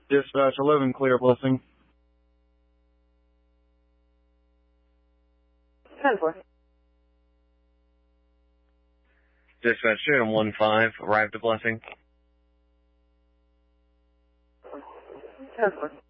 Dispatch 11, clear, Blessing. 10-4. Dispatch 2-1-5, arrived at Blessing. 10-4.